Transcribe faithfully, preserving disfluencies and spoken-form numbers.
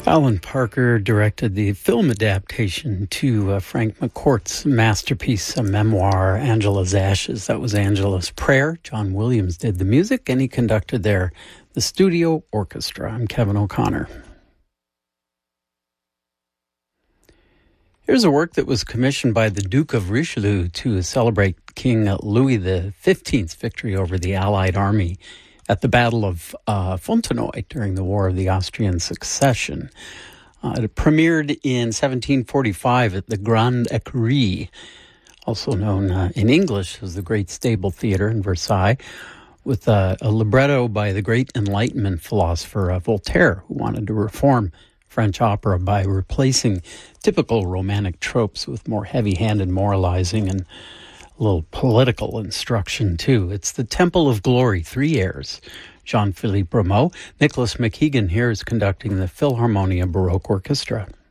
Alan Parker directed the film adaptation to uh, Frank McCourt's masterpiece, a memoir, Angela's Ashes. That was Angela's Prayer. John Williams did the music, and he conducted there the studio orchestra. I'm Kevin O'Connor. Here's a work that was commissioned by the Duke of Richelieu to celebrate King Louis the fifteenth's victory over the Allied army at the Battle of uh, Fontenoy during the War of the Austrian Succession. Uh, it premiered in seventeen forty-five at the Grande Écurie, also known uh, in English as the Great Stable Theatre in Versailles, with uh, a libretto by the great Enlightenment philosopher uh, Voltaire, who wanted to reform French opera by replacing typical romantic tropes with more heavy-handed moralizing and a little political instruction, too. It's the Temple of Glory, three airs. Jean-Philippe Rameau. Nicholas McKeegan here is conducting the Philharmonia Baroque Orchestra.